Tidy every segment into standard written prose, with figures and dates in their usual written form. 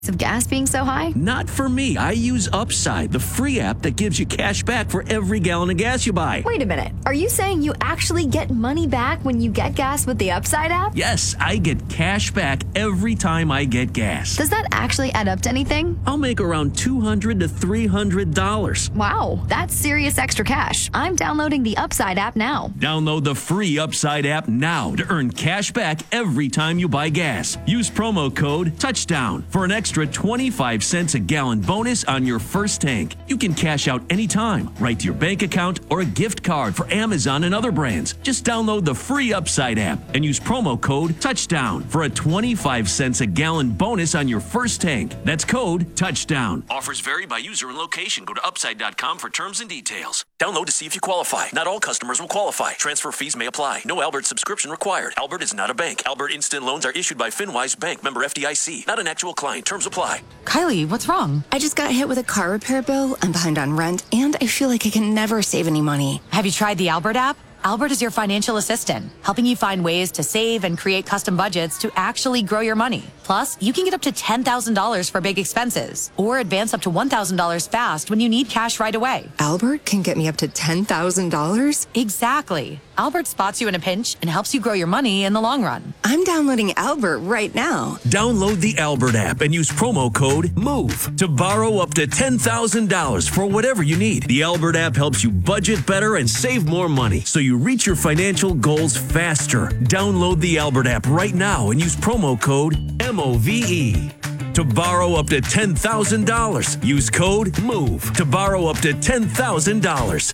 of gas being so high? Not for me. I use Upside, the free app that gives you cash back for every gallon of gas you buy. Wait a minute. Are you saying you actually get money back when you get gas with the Upside app? Yes, I get cash back every time I get gas. Does that actually add up to anything? I'll make around $200 to $300. Wow, that's serious extra cash. I'm downloading the Upside app now. Download the free Upside app now to earn cash back every time you buy gas. Use promo code TOUCHDOWN for an extra 25 cents a gallon bonus on your first tank. You can cash out anytime, right to your bank account or a gift card for Amazon and other brands. Just download the free Upside app and use promo code TOUCHDOWN for a 25 cents a gallon bonus on your first tank. That's code TOUCHDOWN. Offers vary by user and location. Go to upside.com for terms and details. Download to see if you qualify. Not all customers will qualify. Transfer fees may apply. No Albert subscription required. Albert is not a bank. Albert Instant Loans are issued by FinWise Bank, member FDIC. Not an actual client. Terms apply. Kylie, what's wrong? I just got hit with a car repair bill. I'm behind on rent, and I feel like I can never save any money. Have you tried the Albert app? Albert is your financial assistant, helping you find ways to save and create custom budgets to actually grow your money. Plus, you can get up to $10,000 for big expenses or advance up to $1,000 fast when you need cash right away. Albert can get me up to $10,000? Exactly. Albert spots you in a pinch and helps you grow your money in the long run. I'm downloading Albert right now. Download the Albert app and use promo code MOVE to borrow up to $10,000 for whatever you need. The Albert app helps you budget better and save more money so you reach your financial goals faster. Download the Albert app right now and use promo code MOVE to borrow up to $10,000. Use code MOVE to borrow up to $10,000.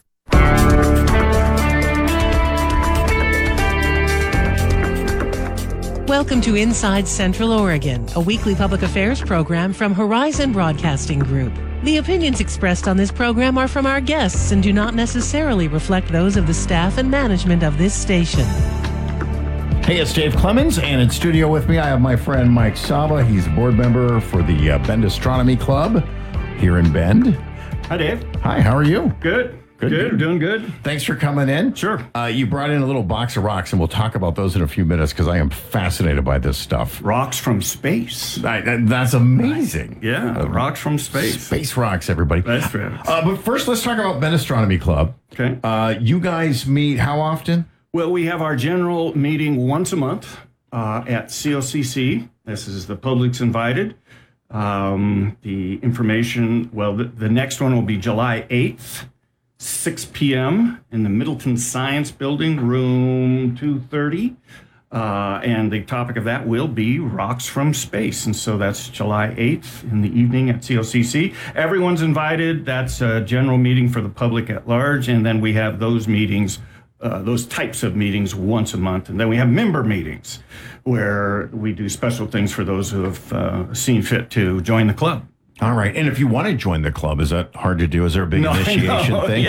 Welcome to Inside Central Oregon, a weekly public affairs program from Horizon Broadcasting Group. The opinions expressed on this program are from our guests and do not necessarily reflect those of the staff and management of this station. Hey, it's Dave Clemens, and in studio with me I have my friend Mike Saba. He's a board member for the Bend Astronomy Club here in Bend. Hi, Dave. Hi, how are you? Good. Good. Doing good. Thanks for coming in. Sure. You brought in a little box of rocks, and we'll talk about those in a few minutes because I am fascinated by this stuff. Rocks from space. That's amazing. Yeah, rocks from space. Space rocks, everybody. That's right. But first, let's talk about Bend Astronomy Club. Okay. You guys meet how often? Well, we have our general meeting once a month at COCC. This is the public's invited. The information, the next one will be July 8th. 6 p.m. in the Middleton Science Building, room 230. And the topic of that will be rocks from space. And so that's July 8th in the evening at COCC. Everyone's invited. That's a general meeting for the public at large. And then we have those meetings, those types of meetings once a month. And then we have member meetings where we do special things for those who have seen fit to join the club. All right. And if you want to join the club, is that hard to do? Is there a big initiation thing?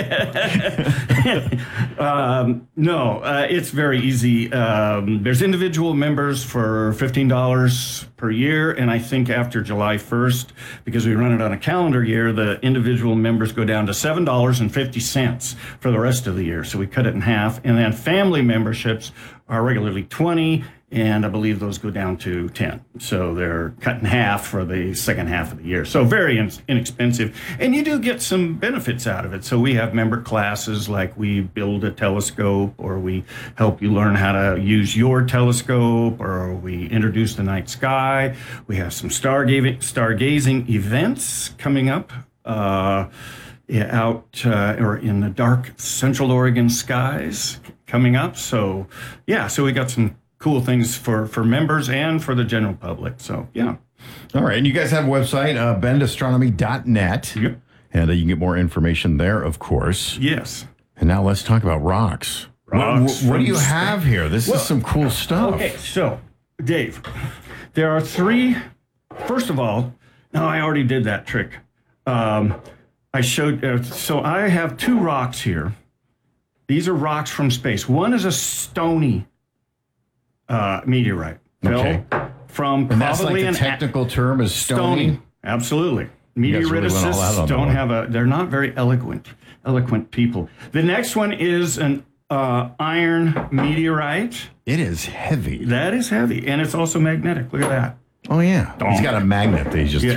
No, it's very easy. There's individual members for $15 per year. And I think after July 1st, because we run it on a calendar year, the individual members go down to $7.50 for the rest of the year. So we cut it in half. And then family memberships are regularly $20. And I believe those go down to 10. So they're cut in half for the second half of the year. So very inexpensive. And you do get some benefits out of it. So we have member classes like we build a telescope, or we help you learn how to use your telescope, or we introduce the night sky. We have some stargazing events coming up out or in the dark Central Oregon skies coming up. So so we got some cool things for members and for the general public. So, yeah. All right. And you guys have a website, bendastronomy.net. Yep. And you can get more information there, of course. Yes. And now let's talk about rocks. What do you have here? This is some cool stuff. Okay. So, Dave, there are three. First of all, no, I already did that trick. I showed. So I have two rocks here. These are rocks from space. One is a stony meteorite. Okay. From and that's probably like the technical term is stony? Absolutely. Meteoriticists really they're not very eloquent people. The next one is an iron meteorite. It is heavy. That is heavy. And it's also magnetic. Look at that. Oh, yeah. He's got a magnet that he's just